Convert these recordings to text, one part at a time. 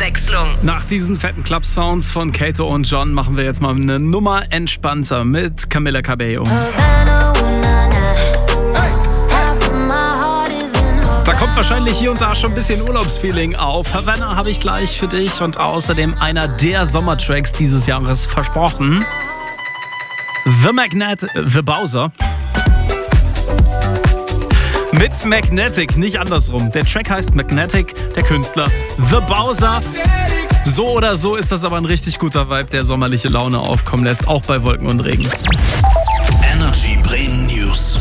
Abwechslung. Nach diesen fetten Club-Sounds von Kato und John machen wir jetzt mal eine Nummer entspannter mit Camila Cabello. Da kommt wahrscheinlich hier und da schon ein bisschen Urlaubsfeeling auf. Havana habe ich gleich für dich und außerdem einer der Sommertracks dieses Jahres versprochen. The Bowser. Mit Magnetic, nicht andersrum. Der Track heißt Magnetic, der Künstler The Bowser. So oder so ist das aber ein richtig guter Vibe, der sommerliche Laune aufkommen lässt, auch bei Wolken und Regen. Energy Bremen News.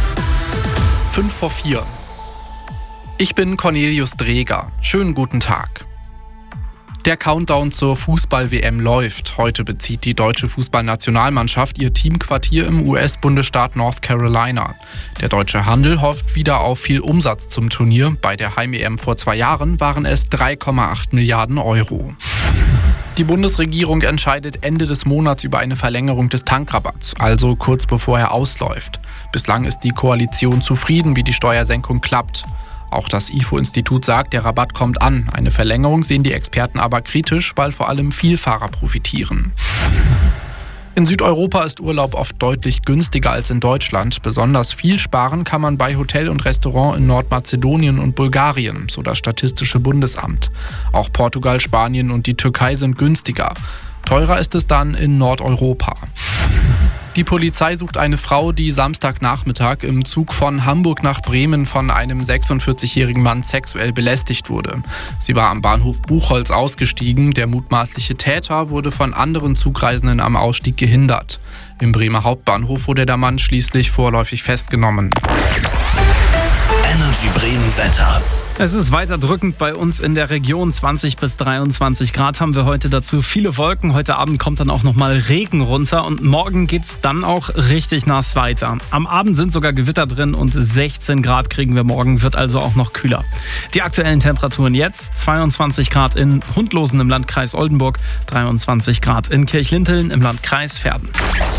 5:04. Ich bin Cornelius Dreger. Schönen guten Tag. Der Countdown zur Fußball-WM läuft. Heute bezieht die deutsche Fußballnationalmannschaft ihr Teamquartier im US-Bundesstaat North Carolina. Der deutsche Handel hofft wieder auf viel Umsatz zum Turnier. Bei der Heim-EM vor 2 Jahren waren es 3,8 Milliarden Euro. Die Bundesregierung entscheidet Ende des Monats über eine Verlängerung des Tankrabatts, also kurz bevor er ausläuft. Bislang ist die Koalition zufrieden, wie die Steuersenkung klappt. Auch das IFO-Institut sagt, der Rabatt kommt an. Eine Verlängerung sehen die Experten aber kritisch, weil vor allem Vielfahrer profitieren. In Südeuropa ist Urlaub oft deutlich günstiger als in Deutschland. Besonders viel sparen kann man bei Hotel und Restaurant in Nordmazedonien und Bulgarien, so das Statistische Bundesamt. Auch Portugal, Spanien und die Türkei sind günstiger. Teurer ist es dann in Nordeuropa. Die Polizei sucht eine Frau, die Samstagnachmittag im Zug von Hamburg nach Bremen von einem 46-jährigen Mann sexuell belästigt wurde. Sie war am Bahnhof Buchholz ausgestiegen. Der mutmaßliche Täter wurde von anderen Zugreisenden am Ausstieg gehindert. Im Bremer Hauptbahnhof wurde der Mann schließlich vorläufig festgenommen. Energy Bremen Wetter. Es ist weiter drückend bei uns in der Region. 20 bis 23 Grad haben wir heute dazu. Viele Wolken. Heute Abend kommt dann auch nochmal Regen runter und morgen geht's dann auch richtig nass weiter. Am Abend sind sogar Gewitter drin und 16 Grad kriegen wir morgen, wird also auch noch kühler. Die aktuellen Temperaturen jetzt: 22 Grad in Hundlosen im Landkreis Oldenburg, 23 Grad in Kirchlinteln im Landkreis Verden.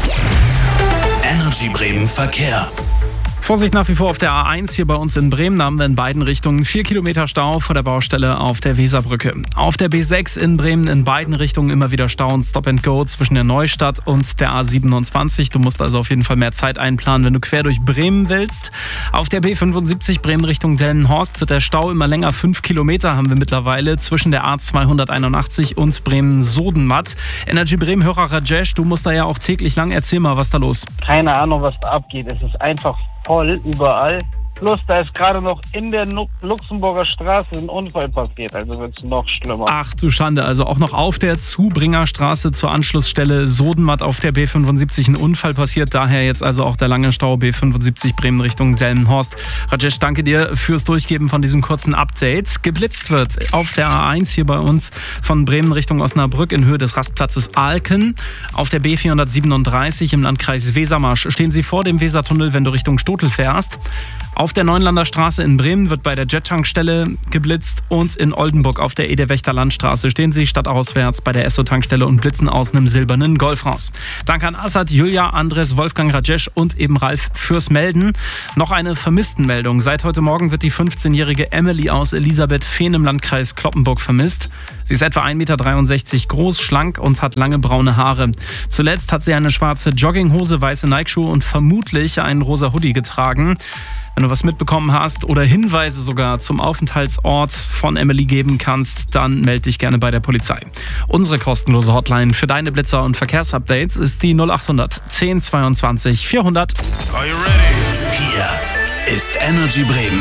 Energy Bremen Verkehr. Vorsicht nach wie vor auf der A1 hier bei uns in Bremen. Da haben wir in beiden Richtungen 4 Kilometer Stau vor der Baustelle auf der Weserbrücke. Auf der B6 in Bremen in beiden Richtungen immer wieder Stau und Stop and Go zwischen der Neustadt und der A27. Du musst also auf jeden Fall mehr Zeit einplanen, wenn du quer durch Bremen willst. Auf der B75 Bremen Richtung Delmenhorst wird der Stau immer länger. 5 Kilometer haben wir mittlerweile zwischen der A281 und Bremen-Sodenmatt. Energy Bremen Hörer Rajesh, du musst da ja auch täglich lang. Erzähl mal, was da los? Keine Ahnung, was da abgeht. Es ist einfach voll überall. Plus, da ist gerade noch in der Luxemburger Straße ein Unfall passiert, also wird es noch schlimmer. Ach du Schande, also auch noch auf der Zubringerstraße zur Anschlussstelle Sodenmatt auf der B75 ein Unfall passiert. Daher jetzt also auch der lange Stau B75 Bremen Richtung Delmenhorst. Rajesh, danke dir fürs Durchgeben von diesem kurzen Update. Geblitzt wird auf der A1 hier bei uns von Bremen Richtung Osnabrück in Höhe des Rastplatzes Alken. Auf der B437 im Landkreis Wesermarsch stehen Sie vor dem Wesertunnel, wenn du Richtung Stotel fährst. Auf der Neunlander Straße in Bremen wird bei der Jet-Tankstelle geblitzt und in Oldenburg auf der Ederwächter Landstraße stehen Sie stadtauswärts bei der Esso-Tankstelle und blitzen aus einem silbernen Golf raus. Danke an Assad, Julia, Andres, Wolfgang, Rajesh und eben Ralf fürs Melden. Noch eine Vermisstenmeldung. Seit heute Morgen wird die 15-jährige Emily aus Elisabethfehn im Landkreis Cloppenburg vermisst. Sie ist etwa 1,63 Meter groß, schlank und hat lange braune Haare. Zuletzt hat sie eine schwarze Jogginghose, weiße Nike-Schuhe und vermutlich einen rosa Hoodie getragen. Wenn du was mitbekommen hast oder Hinweise sogar zum Aufenthaltsort von Emily geben kannst, dann melde dich gerne bei der Polizei. Unsere kostenlose Hotline für deine Blitzer und Verkehrsupdates ist die 0800 10 22 400. Are you ready? Hier ist Energy Bremen.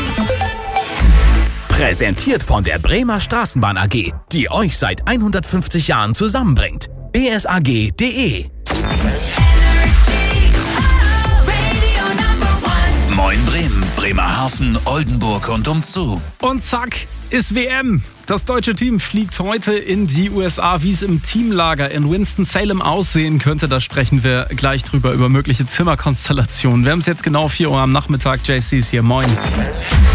Präsentiert von der Bremer Straßenbahn AG, die euch seit 150 Jahren zusammenbringt. bsag.de. Moin Bremen, Bremerhaven, Oldenburg und umzu. Und zack, ist WM. Das deutsche Team fliegt heute in die USA. Wie es im Teamlager in Winston-Salem aussehen könnte, da sprechen wir gleich drüber, über mögliche Zimmerkonstellationen. Wir haben es jetzt genau 4 Uhr am Nachmittag. JC ist hier, moin.